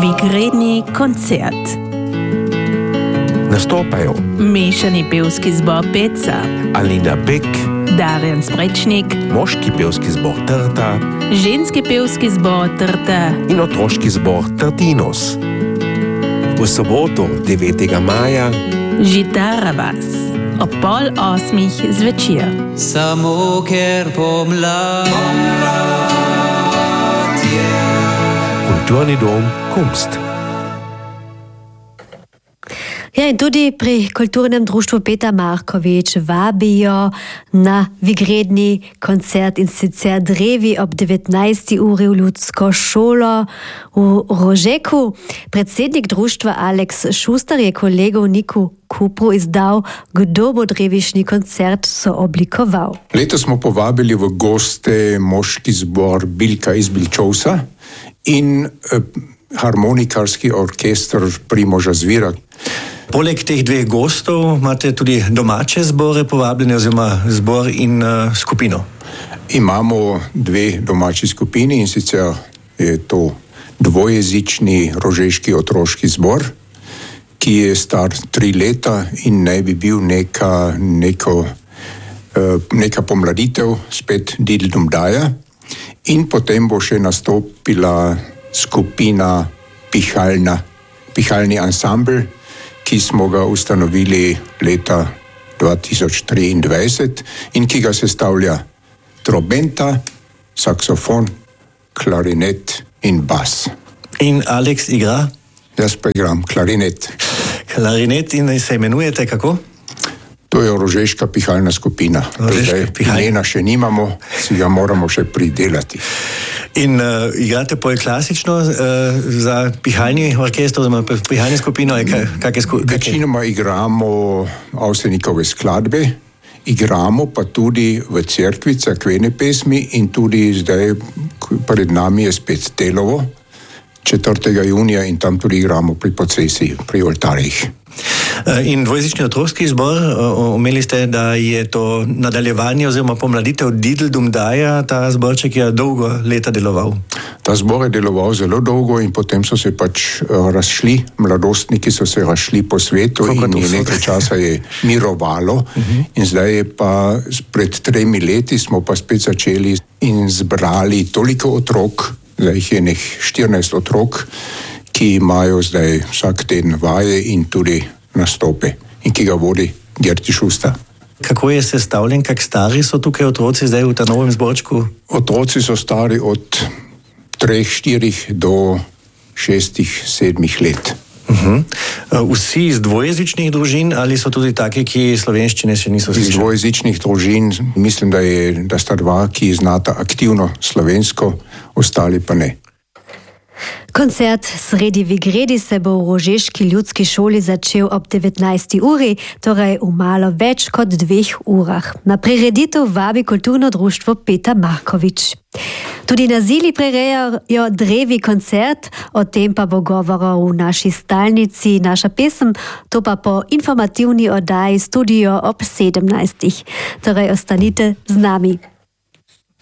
Vigredni koncert. Nastopajo Mešani pevski zbor Peca, Alina Bek, Darjan Sprečnik, moški pevski zbor Trta ženski pevski zbor Trta in otroški zbor Trtinos. V soboto 9. maja Žitara vas ob 7:30 zvečer. Samo ker pomlad je. Kulturni dom Kunst. Ja, in tudi pri Kulturnem društvu Peter Markovič vabijo na vigredni koncert in sicer drevi ob 19. uri v Ljudsko šolo v Rožeku. Predsednik društva Alex Šuster je kolegov Niku Kupru izdal, kdo bo drevišni koncert sooblikoval. Letos smo povabili v goste moški zbor Bilka iz Bilčovca in harmonikarski orkester Primoža Zvira. Poleg teh dveh gostov imate tudi domače zbore povabljene oziroma zbor in skupino. Imamo dve domači skupini in sicer je to dvojezični rožeški otroški zbor, ki je star 3 leta in naj bi bil neka pomladitev spet Dildum Daja. In potem bo še nastopila skupina Pihalni ansambl, ki smo ga ustanovili leta 2023 in ki ga sestavlja trobenta, saksofon, klarinet in bas. In Alex igra? Jaz pa igram klarinet. Klarinet in se imenujete kako? To je rožeška pihalna skupina. Imena še nimamo, si ga moramo še pridelati. In igrate klasično za pihalni orkester, oziroma pihalne skupino? Večinoma igramo Avsenikove skladbe, igramo pa tudi v cerkvi cerkvene pesmi in tudi zdaj pred nami je spet Telovo 4. junija in tam tudi igramo pri procesiji, pri oltarjih. In dvojezični otroški zbor, omenili ste, da je to nadaljevanje oziroma pomladitev Dildum Daja, ta zborček je dolgo leta deloval. Ta zbor je deloval zelo dolgo in potem so se pač razšli, mladostniki so se razšli po svetu in nekaj časa je mirovalo. In zdaj je pa pred 3 leti smo pa spet začeli in zbrali toliko otrok, zdaj jih je 14 otrok, ki imajo zdaj vsak teden vaje in tudi nastope in ki ga vodi Gerti Šusta. Kako je sestavljen, kak stari so tukaj otroci zdaj v ta novem zborčku? Otroci so stari od 3, 4 do 6, 7 let. Vsi iz dvojezičnih družin ali so tudi taki, ki slovenščine še niso slišali? Iz dvojezičnih družin mislim, da sta 2, ki znata aktivno slovensko, ostali pa ne. Koncert sredi Vigredi se bo v Rožeški ljudski šoli začel ob 19. uri, torej v malo več kot 2 urah. Na prireditev vabi Kulturno društvo Peter Markovič. Tudi na Zili prirejajo drevi koncert, o tem pa bo govora v naši stalnici Naša pesem, to pa po informativni oddaji Studio ob 17. Torej ostanite z nami.